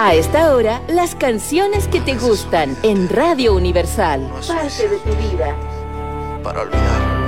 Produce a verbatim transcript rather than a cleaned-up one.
A esta hora, las canciones que te gustan en Radio Universal. No es Parte de tu vida. para olvidar.